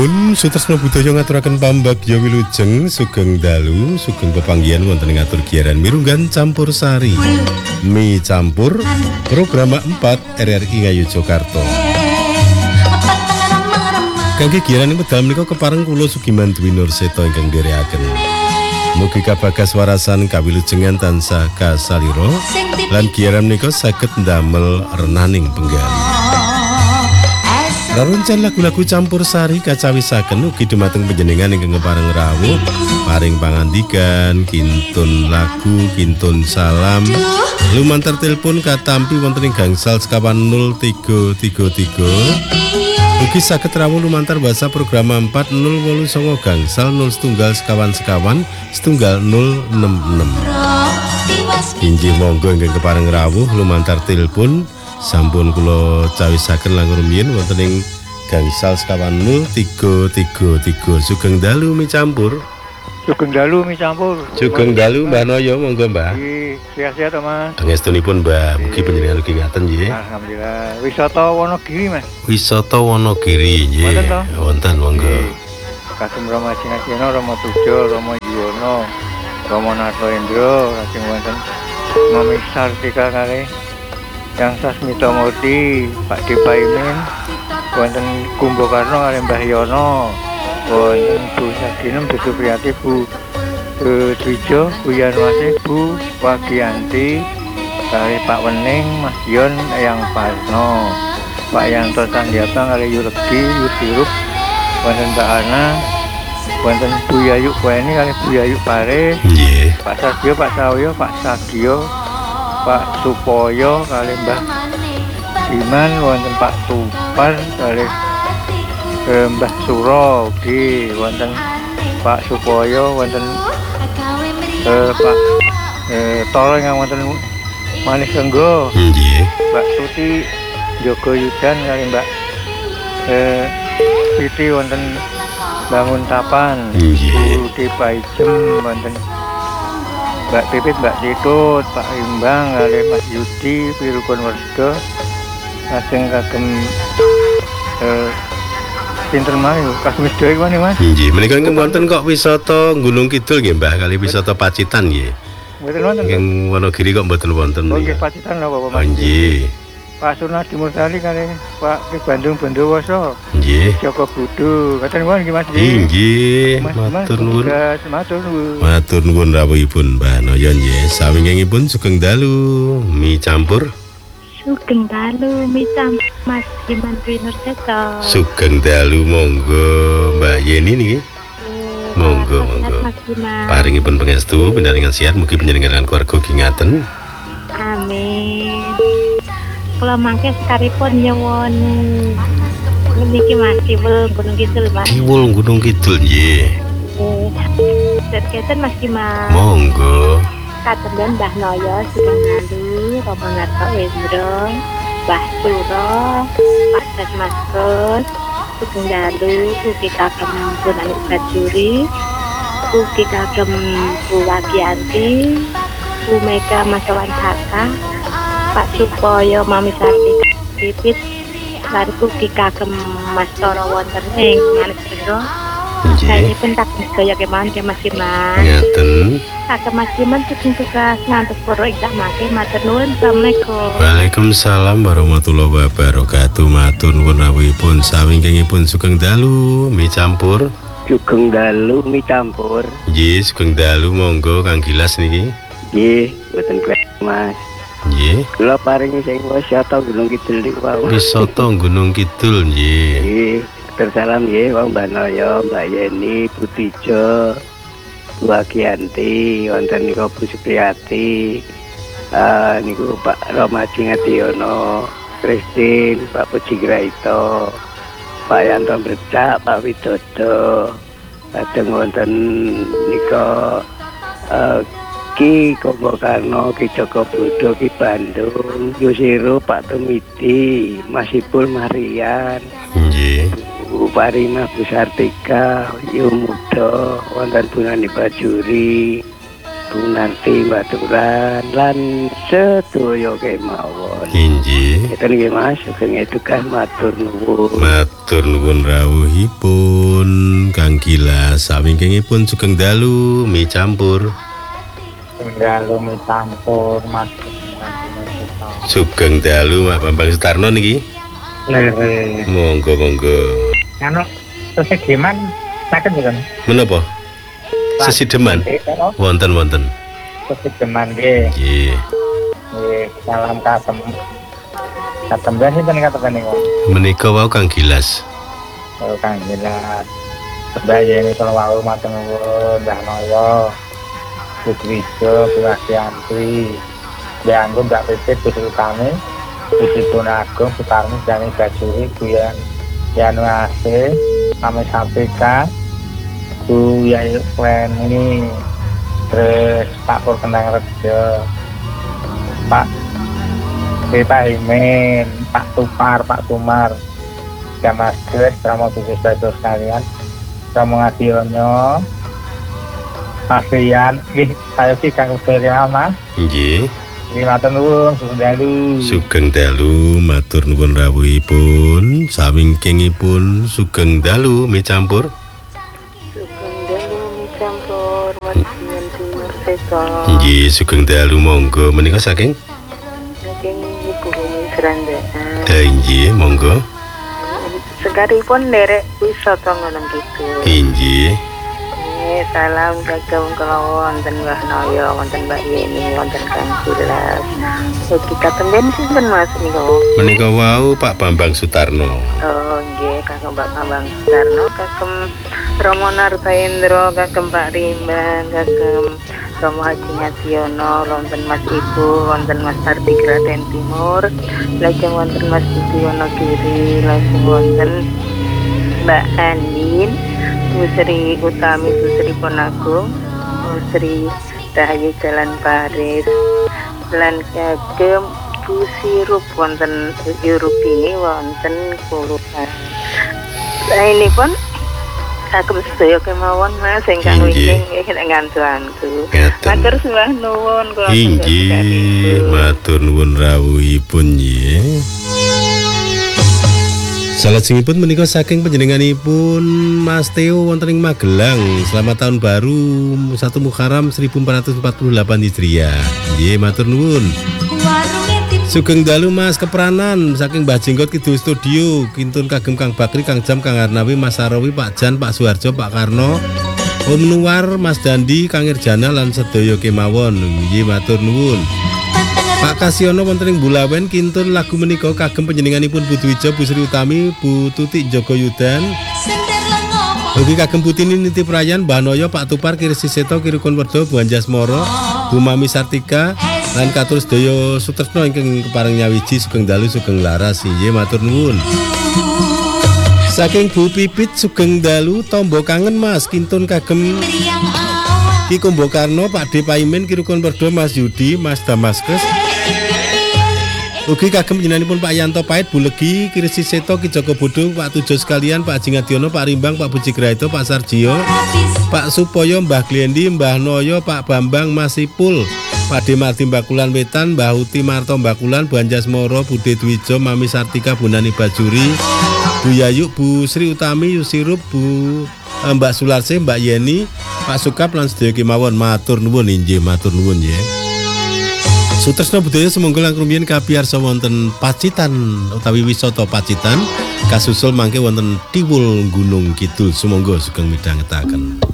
Nuwun sutresna budaya ngaturaken pambagya wilujeng sugeng dalu sugeng pepanggihan wonten ing atur giaran mirunggan campur sari mi campur program 4 RRI Ngayogyakarta. Kangge giaran medal menika kepareng kula Sugiman Dwi Nurseta ingkang dherekaken. Mugi kabagas warasan kawilujengan tansah kasalira lan giaran menika saged ndamel renaning penggali. Raruncen lagu-lagu campur sari kacawisaken ugi dumateng panjenengan ingkang kepareng rawuh paring pangandikan kintun lagu kintun salam lumantar telepon katampi wonten ing gangsal sekawan 0333 ugi saged rawuh lumantar WhatsApp program 4 089 gangsal 0 setunggal sekawan 066. Injih monggo ingkang kepareng rawuh lumantar telepon sampun kula cawisaken langkung rumiyin wonten ing gangsal sekawan 0333 sugeng dalu mi campur. Sugeng dalu mi campur. Sugeng dalu Mbah Noyo monggo Mbah. Nggih, sehat-sehat Mas. Pangestunipun Mbah, mugi panjenengan ugi ngaten nggih. Alhamdulillah. Wisata Wonogiri Mas. Wisata Wonogiri nggih. Wonten monggo. Kasum Rama Singasena, Rama Tujo, Rama Yuwono, Rama Narto Indro, lajeng wonten Mami Sartika kalih yang Sasmita Murti, Pak Dipaimin, wonten Kumbakarna kalih Mbah Yono, wonten Bu Saginem, Bu Supriyati, Bu Dwijo, Bu Yanwasih, Bu Wagianti, kalih Pak Wening, Mas Yon, Eyang Parno, Pak Yanto Sandiata kalih Yuregi, Yusirup, wonten Mbak Ana, wonten Bu Yayu Kueni kalih Bu Yayu Pare, Pak Sagio, Pak Sawyo, Pak Sagio, Pak Supoyo kali Mbah Diman wonten Pak Supar kali Mbah Suro ugi wonten Pak Supoyo wonten Pak Toro yang wonten Manis Lenggo Mbak Tuti Joko Yudan kali Mbak Siti wonten Bangun Tapan Budi Paijem wonten Mbak Pipit, Mbak Titut, Pak Imbang, kali Mas Yudi, Pirukun Werdo, lajeng kagem pinten malih Kasmis Doi kuwi Mas. Nggih, menika wonten kok wisata Gunung Kidul nggih Mbah, kali wisata Pacitan nggih. Mboten wonten. Ing Wonogiri kok mboten wonten. Nggih Pacitan lho Bapak Mas. Nggih. Pak Sunadi Mursali kali Pak Ki Bandung Bondowoso. Nggih. Joko Budu, katen kuwi nggih Mas. Nggih, matur nuwun. Matur nuwun rawuhipun Mbah Noyo nggih. Sawingkingipun sugeng dalu mi campur. Sugeng dalu mi campur Mas Diman Dwi Nurseta. Sugeng dalu monggo Mbak Yeni niki. Monggo monggo. Paringipun pangestu pindaringan sehat mugi panjenengan keluarga gingaten. Amin. Kula mangke sekaripun nyuwun niki Mas Kiwul Gunung Kidul Mas. Kiwul Gunung Kidul nggih. Keten Mas Diman. Monggo. Katendan Mbah Noyo sugeng dalu, Rama Narto Indro, Mbah Suro, Pak Dasmas Ros, sugeng dalu, ugi kagem Punanik Bajuri, ugi kagem Bu Wagianti, Bu Mega Masawan Haka, Pak Supoyo Mami Sartika Pipit, lan ugi kagem Mas Toro wonten ing Manis Indro. Saya pun tak bisa ya kemana ke Mas Diman. Ngaten. Kakak Mas Diman sugeng tugas ngantos poro ikak make matur nuwun. Assalamualaikum. Waalaikumsalam warahmatullahi wabarakatuh. Matur nuwun rawuhipun sawingkingipun sugeng dalu mi campur. Sugeng dalu mi campur. Nggih, sugeng dalu monggo Kang Gilas niki. Nggih, mboten kuat Mas. Nggih. Kula paringi sing wisata Gunung Kidul niku wae. Wisata Gunung Kidul nggih. Nggih, tersalam nggih wong Mbak Noyo, Mbak Yeni, Butijo, Bu Agianti, wonten niku Bu Supriyati. Niku Pak Rama Singasena, Kristin, Pak Puji Graito, Pak Yanto Bercak, Pak Widodo. Lajeng wonten nika Ki Kumbakarna, Ki Joko Budo, Ki Bandung, Yusiru, Pak Tumiti, Masipul Marian. Nggih. Bu Parima, Bu Sartika, Yumudo, wonten Bunani Bajuri, Bu Narti Baturan, lan sedaya kemawon. Inggih. Ngeten nggih Mas, sugeng tugas matur nuwun. Matur nuwun rawuhipun. nuwun Kang Gilas, sawingkingipun sugeng dalu mie campur. Dalu mie campur Mas. Sugeng dalu Mas Bambang Sutarno niki. Lere. Monggo. Anu sesideman saged mboten? Menapa? Sesideman. Wonten. Sesideman nggih. Nggih. Nggih, salam kasem. Katemben sinten katemben niku? Menika wau Kang Gilas. Oh, Kang Gilas. Sedaya ini kalau wau matur nuwun Mbah Noyo. Putwijo, Bu Asyanti. Dianggo Mbak Pipit Putri Utami. Putri Agung, Sutarni, Jani Bajuri, Bu Yanu Ase, Mami Sampika, Bu Yayu Weni, terus Pak Pur Kendang Rejo, Pak Beta Himin, Pak Tupar, Pak Tumar, Mas Gres, Ramo Tusis Bagus sekalian, Ramo Ngadionyo, Mas Rian, saya sih Kang Usterian Mas. Nggih. Matur nuwun, sugeng dalu, matur nuwun rawuhipun, sawingkingipun sugeng dalu mie campur. Sugeng dalu mie campur, Mas Seka. Nggih, sugeng dalu monggo menika saking Ibu Serandaan. Nggih, monggo. Sekaripun nderek wisata ngono gitu. Nggih. Salam kagem kula wonten Mbah Noyo, wonten Mbak Yeni, wonten Kang Gilas. Ugi katemben sinten Mas niku? Menika wau Pak Bambang Sutarno. Oh nggih, kagem Pak Bambang Sutarno, kagem Romo Nartaendro, kagem Pak Rimban, kagem Romo Haji Ngadiono, wonten Mas Ibu, wonten Mas Ardi Graten Timur, lajeng wonten Mas Diono Kiri, lajeng wonten Mbak Andin, Bu Sri Utami, Bu Sri Ponagung, Bu Sri Rahayu Jalan Paris, lan kagem Bu Sirup wonten Yurupini wonten Kelurahan. Ini pun kagem sedaya kemawon Mas ingkang wingking ngantuanku. Matur sembah nuwun kula. Inggih, matur nuwun rawuhipun nggih. Salajengipun menika saking panjenenganipun Mas Theo wonten ing Magelang. Selamat tahun baru 1 Muharram 1448 Hijriah. Nggih, matur nuwun. Sugeng dalu Mas Kepranan saking Mbah Jenggot Kidul Studio. Kintun kagem Kang Bakri, Kang Jam, Kang Arnawi, Mas Sarawi, Pak Jan, Pak Suharjo, Pak Karno, Om Nuwar, Mas Dandi, Kang Irjana lan sedaya kemawon. Nggih, matur nuwun. Pak Kasiono wonten ing Bulawen kintun lagu menika kagem panjenenganipun Bu Dwijo, Bu Sri Utami, Bu Tutik Jogoyudan. Ugi kagem Putini Niti Prayan, Mbah Noyo, Pak Tupar, Kiri Siseto, Kiri Konwerdo, Bu Anjasmoro, Bu Mami Sartika, lan katur sedaya Sutresno ingkang kepareng nyawiji sugeng dalu sugeng laras. Nggih, matur nuwun. Saking Bu Pipit sugeng dalu tombo kangen Mas kintun kagem Ki Kumbo Karno, Pak D Paimin, Kiri Konwerdo, Mas Yudi, Mas Damaskes. Ugi kagem panjenenganipun Pak Yanto Pait, Bu Legi, Kiri Siseto, Ki Joko Bodo, Pak Tujo sekalian, Pak Haji Ngadiono, Pak Rimbang, Pak Bujigraito, Pak Sarjio, Pak Supoyo, Mbah Glendi, Mbah Noyo, Pak Bambang, Mas Ipul, Pak D Marti Bakulan Wetan, Mbah Uti Marto Bakulan, Bu Anjasmoro, Bu D Dwijo, Mami Sartika, Bu Nani Bajuri, Bu Yayu, Bu Sri Utami, Yusirup, Bu Mbak Sularse, Mbak Yeni, Pak Sukap lan sedaya kemawon. Matur nuwun inggih, matur nuwun nggih. Sutresna budaya semonggo langkung rumiyin kapiyarsa wonten Pacitan utawi wisata Pacitan kasusul mangke wonten Tiwul Gunung Kidul. Sumangga sugeng midhangetaken.